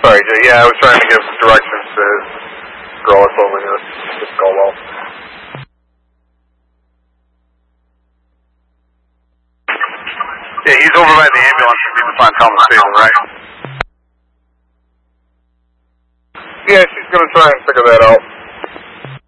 Sorry, Jay. Yeah, I was trying to give directions to girl that's over here. Just go well. Yeah, he's over by the ambulance. You need to find Thomas Stable, right? Yeah, she's gonna try and figure that out.